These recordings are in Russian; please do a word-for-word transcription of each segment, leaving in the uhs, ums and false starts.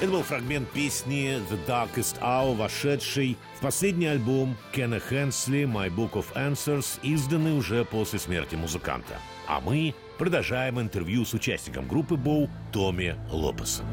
Это был фрагмент песни «The Darkest Hour», вошедший в последний альбом Кена Хенсли «My Book of Answers», изданный уже после смерти музыканта. А мы продолжаем интервью с участником группы Боу Томми Лопесом.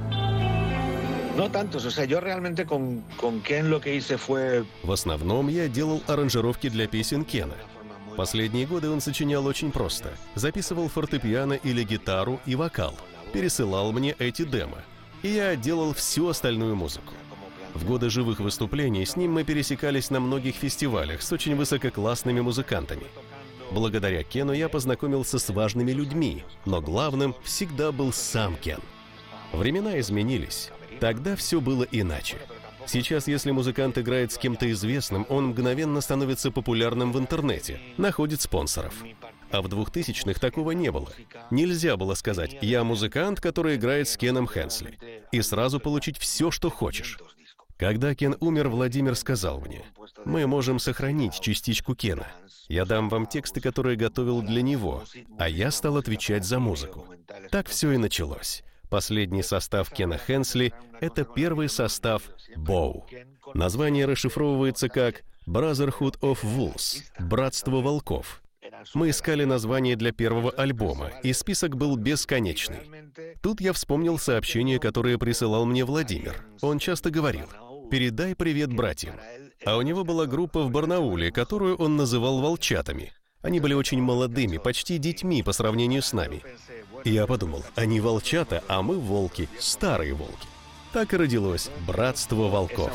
В основном я делал аранжировки для песен Кена. Последние годы он сочинял очень просто. Записывал фортепиано или гитару и вокал. Пересылал мне эти демо. И я делал всю остальную музыку. В годы живых выступлений с ним мы пересекались на многих фестивалях с очень высококлассными музыкантами. Благодаря Кену я познакомился с важными людьми, но главным всегда был сам Кен. Времена изменились. Тогда все было иначе. Сейчас, если музыкант играет с кем-то известным, он мгновенно становится популярным в интернете, находит спонсоров. А в двухтысячных такого не было. Нельзя было сказать «я музыкант, который играет с Кеном Хенсли», и сразу получить все, что хочешь. Когда Кен умер, Владимир сказал мне: «Мы можем сохранить частичку Кена. Я дам вам тексты, которые готовил для него, а я стал отвечать за музыку». Так все и началось. Последний состав Кена Хенсли — это первый состав Боу. Название расшифровывается как «Brotherhood of Wolves» — «Братство волков». Мы искали название для первого альбома, и список был бесконечный. Тут я вспомнил сообщение, которое присылал мне Владимир. Он часто говорил: «Передай привет братьям». А у него была группа в Барнауле, которую он называл «волчатами». Они были очень молодыми, почти детьми по сравнению с нами. И я подумал, они волчата, а мы волки, старые волки. Так и родилось «Братство волков».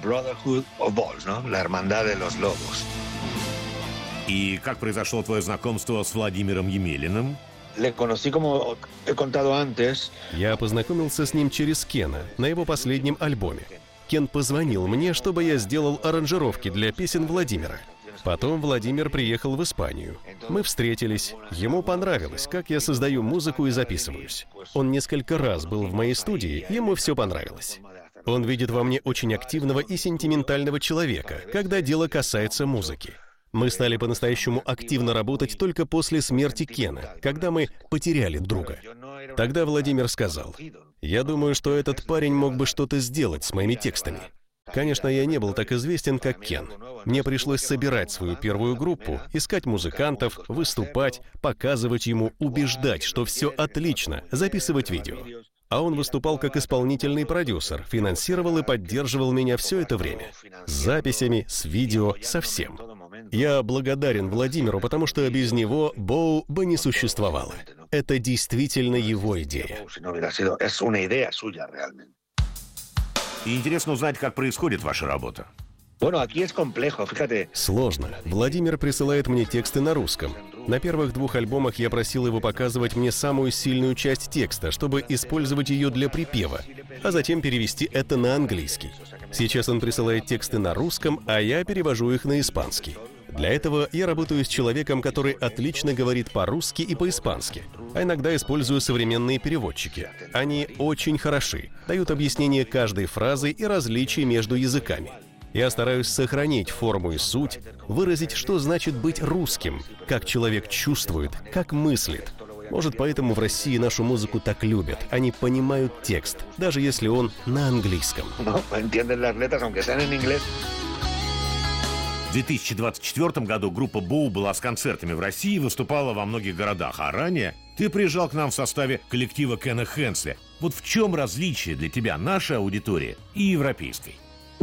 И как произошло твое знакомство с Владимиром Емелиным? Я познакомился с ним через Кена на его последнем альбоме. Кен позвонил мне, чтобы я сделал аранжировки для песен Владимира. Потом Владимир приехал в Испанию. Мы встретились. Ему понравилось, как я создаю музыку и записываюсь. Он несколько раз был в моей студии, ему все понравилось. Он видит во мне очень активного и сентиментального человека, когда дело касается музыки. Мы стали по-настоящему активно работать только после смерти Кена, когда мы потеряли друга. Тогда Владимир сказал: «Я думаю, что этот парень мог бы что-то сделать с моими текстами». Конечно, я не был так известен, как Кен. Мне пришлось собирать свою первую группу, искать музыкантов, выступать, показывать ему, убеждать, что все отлично, записывать видео. А он выступал как исполнительный продюсер, финансировал и поддерживал меня все это время. С записями, с видео, со всем. Я благодарен Владимиру, потому что без него Боу бы не существовало. Это действительно его идея. И интересно узнать, как происходит ваша работа. Сложно. Владимир присылает мне тексты на русском. На первых двух альбомах я просил его показывать мне самую сильную часть текста, чтобы использовать ее для припева, а затем перевести это на английский. Сейчас он присылает тексты на русском, а я перевожу их на испанский. Для этого я работаю с человеком, который отлично говорит по-русски и по-испански, а иногда использую современные переводчики. Они очень хороши, дают объяснение каждой фразы и различий между языками. Я стараюсь сохранить форму и суть, выразить, что значит быть русским, как человек чувствует, как мыслит. Может, поэтому в России нашу музыку так любят. Они понимают текст, даже если он на английском. В две тысячи двадцать четвёртом году группа Боу была с концертами в России и выступала во многих городах. А ранее ты приезжал к нам в составе коллектива Кена Хенсли. Вот в чем различие для тебя нашей аудитории и европейской?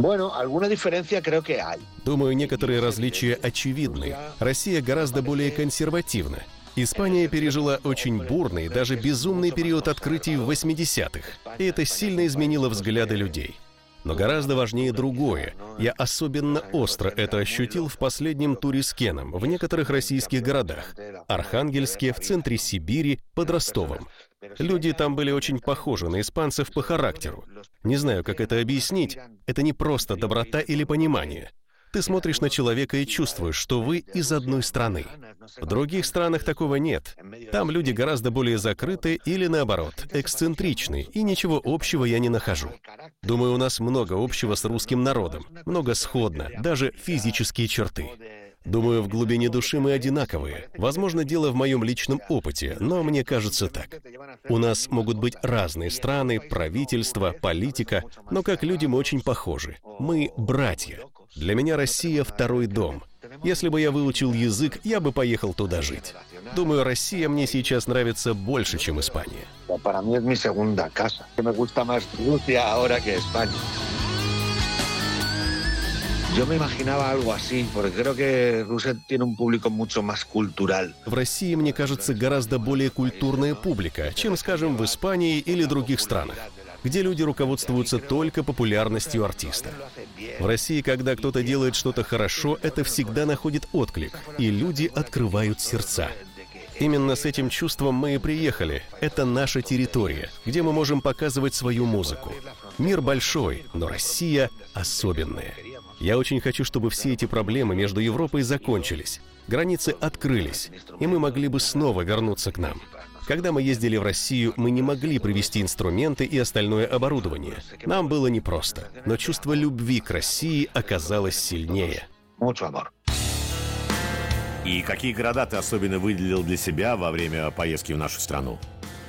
Думаю, некоторые различия очевидны. Россия гораздо более консервативна. Испания пережила очень бурный, даже безумный период открытий в восьмидесятых, и это сильно изменило взгляды людей. Но гораздо важнее другое. Я особенно остро это ощутил в последнем туре с Кеном в некоторых российских городах. Архангельске, в центре Сибири, под Ростовом. Люди там были очень похожи на испанцев по характеру. Не знаю, как это объяснить. Это не просто доброта или понимание. Ты смотришь на человека и чувствуешь, что вы из одной страны. В других странах такого нет. Там люди гораздо более закрыты или, наоборот, эксцентричны, и ничего общего я не нахожу. Думаю, у нас много общего с русским народом, много сходно, даже физические черты. Думаю, в глубине души мы одинаковые. Возможно, дело в моем личном опыте, но мне кажется так. У нас могут быть разные страны, правительства, политика, но как люди мы очень похожи. Мы братья. Для меня Россия — второй дом. Если бы я выучил язык, я бы поехал туда жить. Думаю, Россия мне сейчас нравится больше, чем Испания. Para mí es mi segunda casa. Me gusta más Rusia ahora que España. Yo me imaginaba algo así, porque creo que Rusia tiene un público mucho más cultural. В России, мне кажется, гораздо более культурная публика, чем, скажем, в Испании или других странах, где люди руководствуются только популярностью артиста. В России, когда кто-то делает что-то хорошо, это всегда находит отклик, и люди открывают сердца. Именно с этим чувством мы и приехали. Это наша территория, где мы можем показывать свою музыку. Мир большой, но Россия особенная. Я очень хочу, чтобы все эти проблемы между Европой закончились, границы открылись, и мы могли бы снова вернуться к нам. Когда мы ездили в Россию, мы не могли привезти инструменты и остальное оборудование. Нам было непросто, но чувство любви к России оказалось сильнее. И какие города ты особенно выделил для себя во время поездки в нашу страну?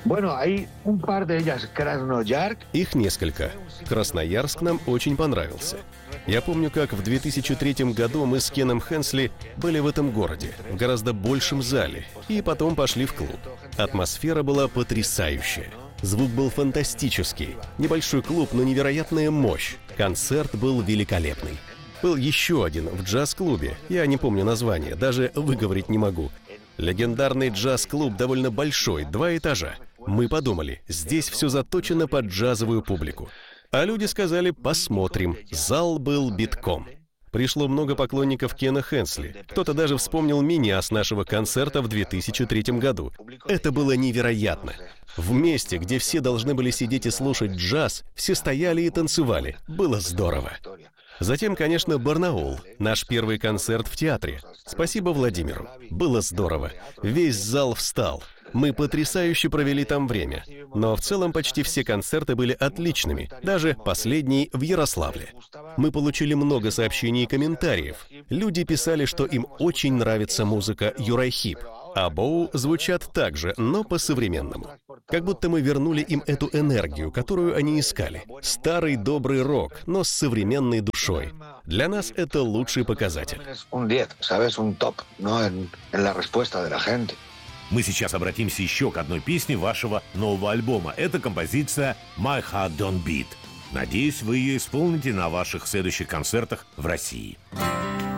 Их несколько. Красноярск нам очень понравился. Я помню, как в две тысячи третьем году мы с Кеном Хенсли были в этом городе, в гораздо большем зале, и потом пошли в клуб. Атмосфера была потрясающая. Звук был фантастический. Небольшой клуб, но невероятная мощь. Концерт был великолепный. Был еще один в джаз-клубе. Я не помню название, даже выговорить не могу. Легендарный джаз-клуб довольно большой, два этажа. Мы подумали, здесь все заточено под джазовую публику. А люди сказали, посмотрим. Зал был битком. Пришло много поклонников Кена Хенсли. Кто-то даже вспомнил меня с нашего концерта в две тысячи третьем году. Это было невероятно. В месте, где все должны были сидеть и слушать джаз, все стояли и танцевали. Было здорово. Затем, конечно, Барнаул, наш первый концерт в театре. Спасибо Владимиру. Было здорово. Весь зал встал. Мы потрясающе провели там время. Но в целом почти все концерты были отличными, даже последний в Ярославле. Мы получили много сообщений и комментариев. Люди писали, что им очень нравится музыка Юрайхип, а Боу звучат так же, но по-современному. Как будто мы вернули им эту энергию, которую они искали. Старый добрый рок, но с современной душой. Для нас это лучший показатель. Мы сейчас обратимся еще к одной песне вашего нового альбома. Это композиция «My Heart Don't Beat». Надеюсь, вы ее исполните на ваших следующих концертах в России.